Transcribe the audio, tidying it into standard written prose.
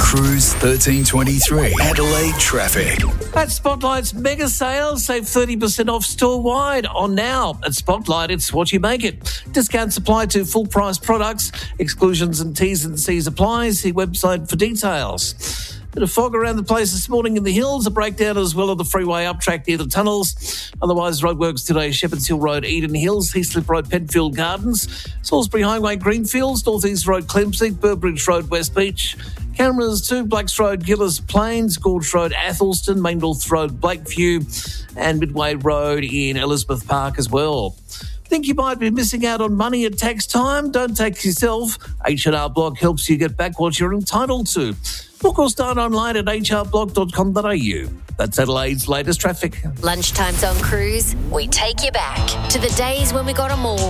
Cruise 1323, Adelaide traffic. At Spotlight's mega sale, save 30% off store-wide. On now. At Spotlight, it's what you make it. Discounts apply to full-price products. Exclusions and T's and C's apply. See website for details. Bit of fog around the place this morning in the hills. A breakdown as well of the freeway up track near the tunnels. Otherwise, roadworks today, Shepherds Hill Road, Eden Hills, Heathcliff Road, Penfield Gardens, Salisbury Highway, Greenfields, North East Road, Clemsig, Burbridge Road, West Beach, Cameras 2, Blacks Road, Gillis Plains, Gorge Road, Athelston, Main North Road, Blakeview, and Midway Road in Elizabeth Park as well. Think you might be missing out on money at tax time? Don't tax yourself. H&R Block helps you get back what you're entitled to. Book or start online at hrblock.com.au. That's Adelaide's latest traffic. Lunchtimes on Cruise, we take you back to the days when we got 'em all.